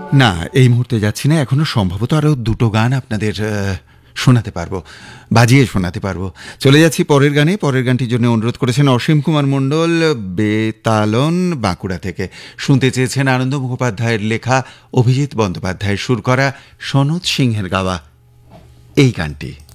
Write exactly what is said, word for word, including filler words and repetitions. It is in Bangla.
না, এই মুহূর্তে যাচ্ছি না। এখনো সম্ভবত আরও দুটো গান আপনাদের শোনাতে পারবো, বাজিয়ে শোনাতে পারবো। চলে যাচ্ছি পরের গানে। পরের গানটির জন্য অনুরোধ করেছেন অসীম কুমার মণ্ডল, বেতালন, বাঁকুড়া থেকে। শুনতে চেয়েছেন আনন্দ মুখোপাধ্যায়ের লেখা, অভিজিৎ বন্দ্যোপাধ্যায়ের সুর করা, সনৎ সিংহের গাওয়া এই গানটি।